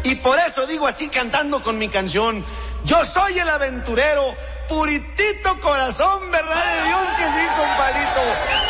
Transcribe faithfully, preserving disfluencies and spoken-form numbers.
Y por eso digo así cantando con mi canción: yo soy el aventurero, puritito corazón, verdad de Dios que sí, compadrito.